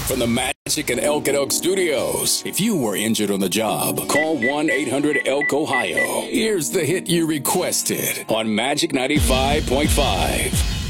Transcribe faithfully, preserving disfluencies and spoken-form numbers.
From the Magic and Elk at Elk Studios. If you were injured on the job, call one eight hundred elk ohio. Here's the hit you requested on Magic ninety-five point five.